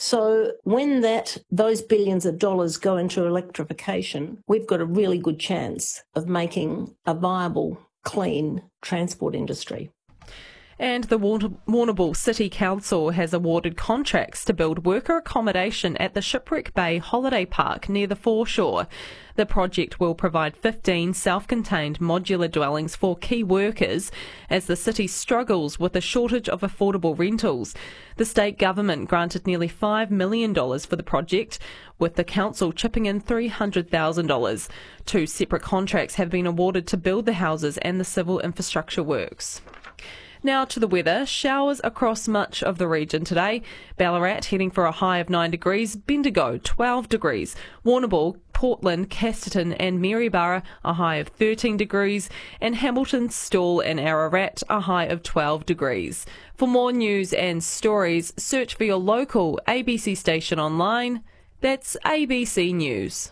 So when those billions of dollars go into electrification, we've got a really good chance of making a viable, clean transport industry. And the Warrnambool City Council has awarded contracts to build worker accommodation at the Shipwreck Bay Holiday Park near the foreshore. The project will provide 15 self-contained modular dwellings for key workers as the city struggles with a shortage of affordable rentals. The state government granted nearly $5 million for the project, with the council chipping in $300,000. 2 separate contracts have been awarded to build the houses and the civil infrastructure works. Now to the weather. Showers across much of the region today. Ballarat heading for a high of 9 degrees, Bendigo 12 degrees, Warrnambool, Portland, Casterton and Maryborough a high of 13 degrees, and Hamilton, Stawell and Ararat a high of 12 degrees. For more news and stories, search for your local ABC station online. That's ABC News.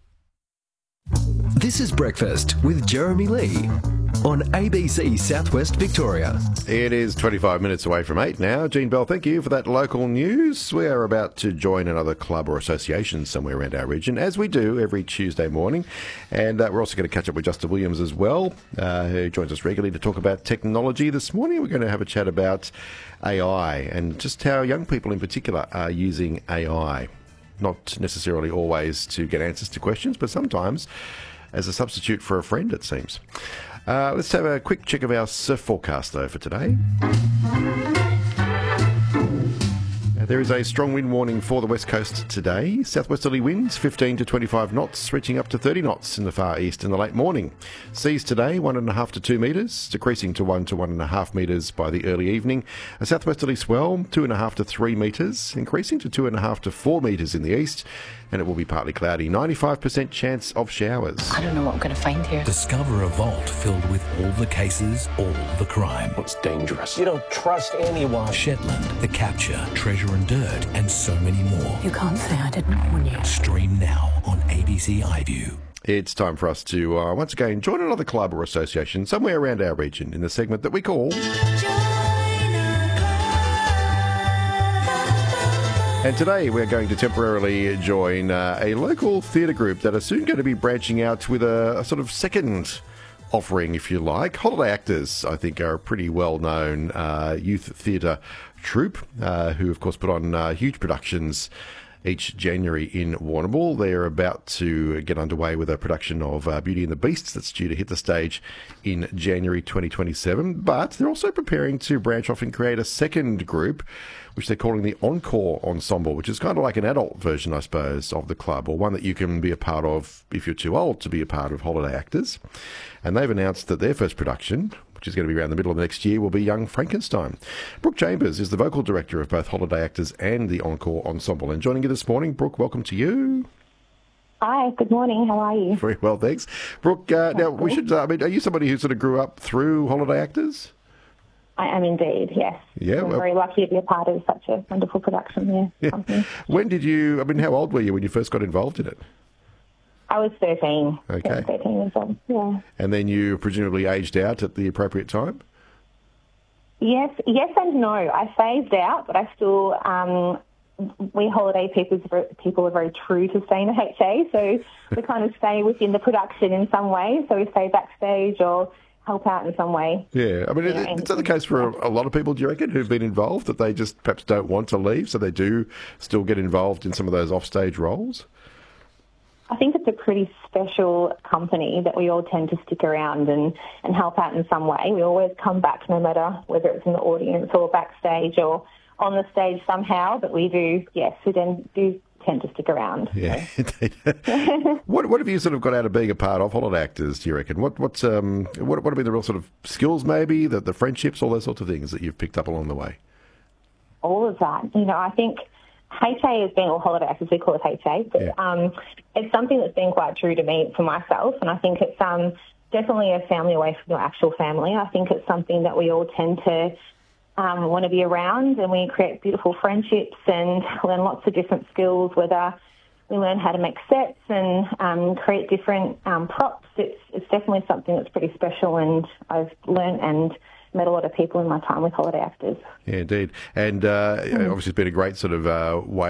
This is Breakfast with Jeremy Lee on ABC Southwest Victoria. It is 25 minutes away from 8 now. Jean Bell, thank you for that local news. We are about to join another club or association somewhere around our region, as we do every Tuesday morning. And we're also going to catch up with Justin Williams as well, who joins us regularly to talk about technology. This morning we're going to have a chat about AI and just how young people in particular are using AI. Not necessarily always to get answers to questions, but sometimes as a substitute for a friend, it seems. Let's have a quick check of our surf forecast, though, for today. There is a strong wind warning for the west coast today. Southwesterly winds 15 to 25 knots, reaching up to 30 knots in the far east in the late morning. Seas today 1.5 to 2 metres, decreasing to 1 to 1.5 metres by the early evening. A southwesterly swell 2.5 to 3 metres, increasing to 2.5 to 4 metres in the east. And it will be partly cloudy. 95% chance of showers. I don't know what I'm going to find here. Discover a vault filled with all the cases, all the crime. It's dangerous. You don't trust anyone. Shetland, The Capture, Treasure and Dirt, and so many more. You can't say I didn't warn you. Stream now on ABC iView. It's time for us to once again join another club or association somewhere around our region in the segment that we call... And today we're going to temporarily join a local theatre group that are soon going to be branching out with a sort of second offering, if you like. Holiday Actors, I think, are a pretty well-known youth theatre troupe who, of course, put on huge productions each January in Warrnambool. They are about to get underway with a production of Beauty and the Beast that's due to hit the stage in January 2027. But they're also preparing to branch off and create a second group, which they're calling the Encore Ensemble, which is kind of like an adult version, I suppose, of the club, or one that you can be a part of if you're too old to be a part of Holiday Actors. And they've announced that their first production, which is going to be around the middle of next year, will be Young Frankenstein. Brooke Chambers is the vocal director of both Holiday Actors and the Encore Ensemble. And joining you this morning, Brooke, welcome to you. Hi, good morning. How are you? Very well, thanks. Brooke, now we should, are you somebody who sort of grew up through Holiday Actors? I am indeed, yes. Yeah, I'm very lucky to be a part of such a wonderful production. Yeah. When did you, how old were you when you first got involved in it? I was 13. Okay. Yeah, 13 years old, yeah. And then you presumably aged out at the appropriate time? Yes and no. I phased out, but I still, we holiday people are very true to staying at HA, so we kind of stay within the production in some way. So we stay backstage or help out in some way. Yeah, is that the case for a lot of people, do you reckon, who've been involved, that they just perhaps don't want to leave, so they do still get involved in some of those offstage roles? I think it's a pretty special company that we all tend to stick around and help out in some way. We always come back, no matter whether it's in the audience or backstage or on the stage somehow, but we do tend to stick around. Yeah, indeed. What have you sort of got out of being a part of Holiday Actors, do you reckon? What have been the real sort of skills, maybe, the friendships, all those sorts of things that you've picked up along the way? All of that. I think HA has been, or Holiday Actors, we call it HA, but it's something that's been quite true to me for myself, and I think it's definitely a family away from your actual family. I think it's something that we all tend to want to be around, and we create beautiful friendships and learn lots of different skills, whether we learn how to make sets and create different props. It's definitely something that's pretty special, and I've learned and met a lot of people in my time with Holiday Actors. Yeah, indeed. And obviously it's been a great sort of way